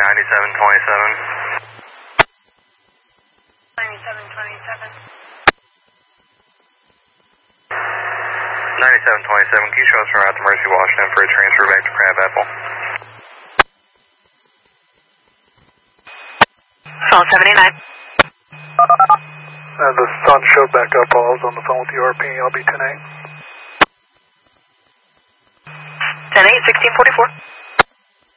9727. 9727, can you show us from out to Mercy, Washington for a transfer back to Crabapple? Phone 79. The sun showed back up while I was on the phone with the RP. I'll be 10-8. 10-8, 1644.